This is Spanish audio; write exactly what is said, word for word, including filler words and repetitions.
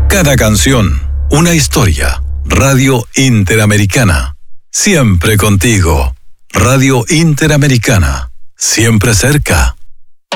Cada canción, una historia. Radio Interamericana. Siempre contigo. Radio Interamericana. Siempre cerca.